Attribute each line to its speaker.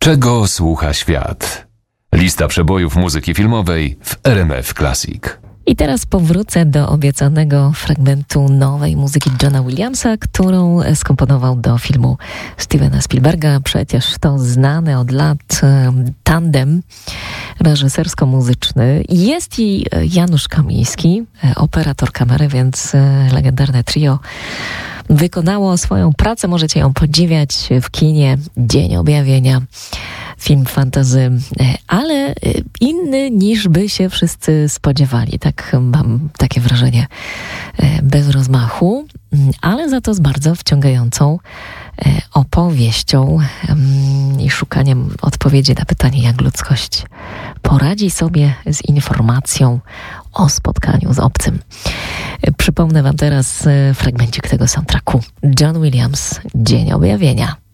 Speaker 1: Czego słucha świat? Lista przebojów muzyki filmowej w RMF Classic.
Speaker 2: I teraz powrócę do obiecanego fragmentu nowej muzyki Johna Williamsa, którą skomponował do filmu Stevena Spielberga. Przecież to znany od lat tandem reżysersko-muzyczny. Jest i Janusz Kamiński, operator kamery, więc legendarne trio wykonało swoją pracę. Możecie ją podziwiać w kinie. Dzień Objawienia. Film fantasy, ale inny niż by się wszyscy spodziewali. Tak mam takie wrażenie, bez rozmachu, ale za to z bardzo wciągającą opowieścią i szukaniem odpowiedzi na pytanie, jak ludzkość poradzi sobie z informacją o spotkaniu z obcym. Przypomnę wam teraz fragmencik tego soundtracku. John Williams, Dzień Objawienia.